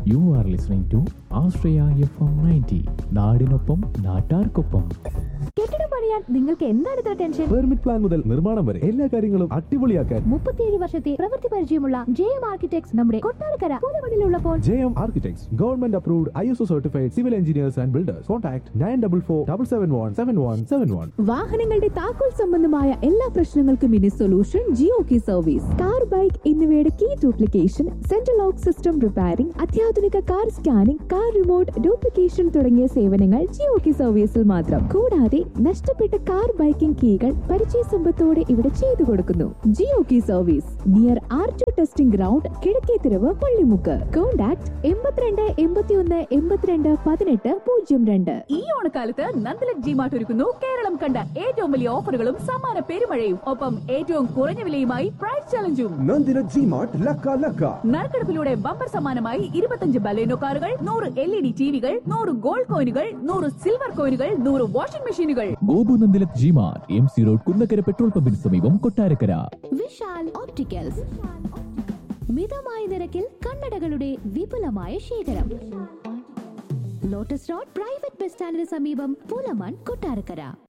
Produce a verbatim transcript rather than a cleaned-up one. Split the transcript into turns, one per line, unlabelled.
You are listening to Ashraya F M ninety. നാടിനൊപ്പം നാട്ടാർക്കൊപ്പം.
കെട്ടിടം പണിയാൻ നിങ്ങൾക്ക് എന്താണ് ഇത്ര ടെൻഷൻ?
പെർമിറ്റ് പ്ലാൻ മുതൽ നിർമ്മാണം വരെ എല്ലാ കാര്യങ്ങളും അടിപൊളിയാക്കാൻ
മുപ്പത്തിയേഴ് വർഷത്തെ പ്രവൃത്തി പരിചയമുള്ള ജെ എം ആർക്കിടെക്ട്സ് നമ്മുടെ Kottarakkara പൂതമണിലുള്ളപ്പോൾ.
J M architects government approved I S O certified civil engineers and builders. Contact nine double four double seven one seven one seven one.
വാഹനങ്ങളുടെ താക്കോൽ സംബന്ധമായ എല്ലാ പ്രശ്നങ്ങൾക്കും ഇനി solution Jio key service. Car, bike എന്നിവയുടെ key duplication, central lock system repairing, അത്യാധുനിക car scanning, car remote duplication തുടങ്ങിയ സേവനങ്ങൾ ജിയോ കീ സർവീസിൽ മാത്രം. കൂടാതെ നഷ്ടപ്പെട്ട കാർ, ബൈക്കിംഗ് കീകൾ പരിചയ സമ്പത്തോടെ ഇവിടെ ചെയ്തു കൊടുക്കുന്നു. Jio key service near R to testing ground, Kizhakkethiruvu, Pallimukku. Contact എൺപത്തിരണ്ട് എൺപത്തിയൊന്ന് എൺപത്തിരണ്ട് പതിനെട്ട് പൂജ്യം രണ്ട്.
ഈ ഓണക്കാലത്ത് നന്ദലക് ജി മാർട്ട് ഒരുക്കുന്നു കേരളം കണ്ട ഏറ്റവും വലിയ ഓഫറുകളും സമ്മാന പെരുമഴയും. ഒപ്പം ഏറ്റവും കുറഞ്ഞ വിലയുമായി പ്രൈസ് ചലഞ്ചും.
നന്ദിലക് ജി മാർട്ട് ലക്ക ലക്ക.
നറുക്കെടുപ്പിലൂടെ ബമ്പർ സമ്മാനമായി ഇരുപത്തഞ്ച് ബലേനോ കാറുകൾ, നൂറ് എൽ ഇ ഡി ടിവികൾ, നൂറ് ഗോൾഡ് കോയിനുകൾ, നൂറ് സിൽവർ കോയിനുകൾ, നൂറ് വാഷിംഗ് മെഷീനുകൾ.
Gopu Nandilath G mart, M C road, Kunnakkara petrol പമ്പിന് സമീപം, കൊട്ടാരക്കര.
വിശാൽ ഓപ്റ്റിക്കൽസ് മിതമായ നിരക്കിൽ കണ്ണടകളുടെ വിപുലമായ ശേഖരം. ലോട്ടസ് റോഡ് പ്രൈവറ്റ് ബസ് സ്റ്റാൻഡിന് സമീപം, പുലമൺ, കൊട്ടാരക്കര.